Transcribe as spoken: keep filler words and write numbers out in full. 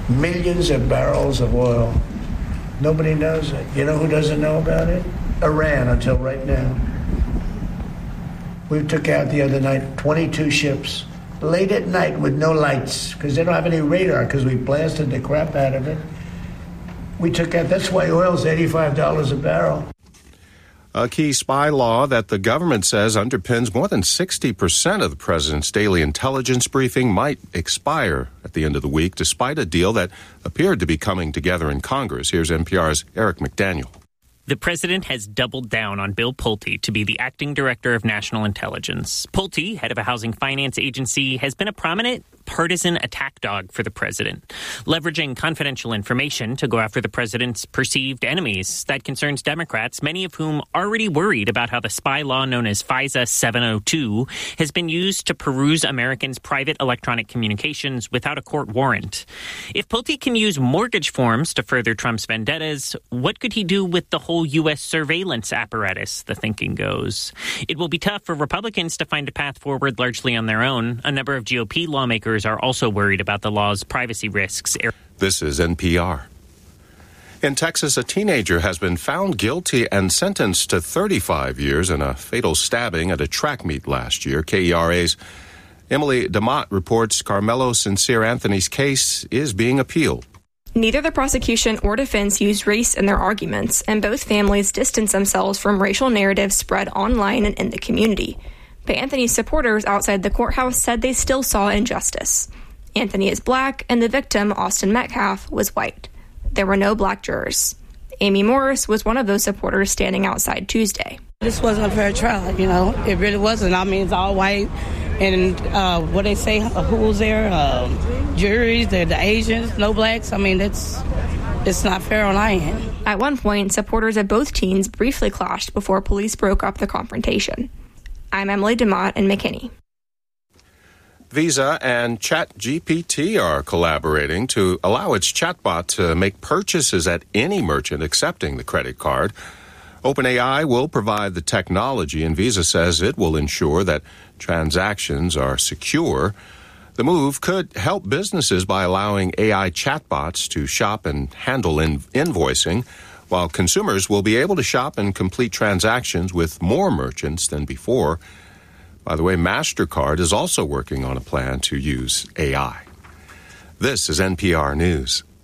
millions of barrels of oil. Nobody knows it. You know who doesn't know about it? Iran, until right now. We took out the other night twenty-two ships, late at night with no lights, because they don't have any radar, because we blasted the crap out of it. We took out, that's why oil's eighty-five dollars a barrel. A key spy law that the government says underpins more than sixty percent of the president's daily intelligence briefing might expire at the end of the week, despite a deal that appeared to be coming together in Congress. Here's N P R's Eric McDaniel. The president has doubled down on Bill Pulte to be the acting director of national intelligence. Pulte, head of a housing finance agency, has been a prominent partisan attack dog for the president, leveraging confidential information to go after the president's perceived enemies. That concerns Democrats, many of whom already worried about how the spy law known as FISA seven oh two has been used to peruse Americans' private electronic communications without a court warrant. If Pulte can use mortgage forms to further Trump's vendettas, what could he do with the whole U S surveillance apparatus, the thinking goes? It will be tough for Republicans to find a path forward largely on their own. A number of G O P lawmakers are also worried about the law's privacy risks. This is N P R. In Texas, a teenager has been found guilty and sentenced to thirty-five years in a fatal stabbing at a track meet last year. K E R A's Emily DeMott reports Carmelo Sincere Anthony's case is being appealed. Neither the prosecution or defense used race in their arguments, and both families distanced themselves from racial narratives spread online and in the community. But Anthony's supporters outside the courthouse said they still saw injustice. Anthony is black, and the victim, Austin Metcalf, was white. There were no black jurors. Amy Morris was one of those supporters standing outside Tuesday. This wasn't a fair trial, you know. It really wasn't. I mean, it's all white. And uh, what they say, uh, who was there? Um, juries, the, the Asians, no blacks. I mean, it's, it's not fair on our end. At one point, supporters of both teams briefly clashed before police broke up the confrontation. I'm Emily DeMott in McKinney. Visa and ChatGPT are collaborating to allow its chatbot to make purchases at any merchant accepting the credit card. OpenAI will provide the technology, and Visa says it will ensure that transactions are secure. The move could help businesses by allowing A I chatbots to shop and handle in- invoicing, while consumers will be able to shop and complete transactions with more merchants than before. By the way, MasterCard is also working on a plan to use A I. This is N P R News.